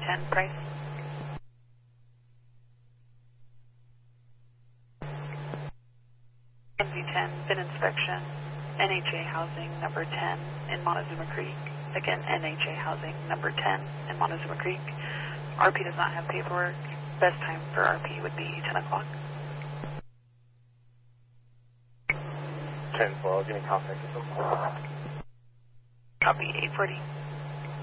NV10 price. NV10, bin inspection, NHA housing number 10 in Montezuma Creek. Again, NHA housing number 10 in Montezuma Creek. RP does not have paperwork. Best time for RP would be 10 o'clock. 10-12, give me contact. Copy, 840.